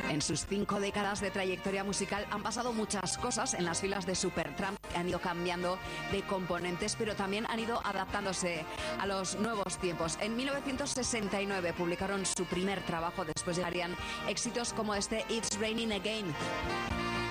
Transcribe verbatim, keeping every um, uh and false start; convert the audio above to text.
En sus cinco décadas de trayectoria musical han pasado muchas cosas en las filas de Supertramp, han ido cambiando de componentes, pero también han ido adaptándose a los nuevos tiempos. En mil novecientos sesenta y nueve publicaron su primer trabajo, después llegarían éxitos como este It's Raining Again.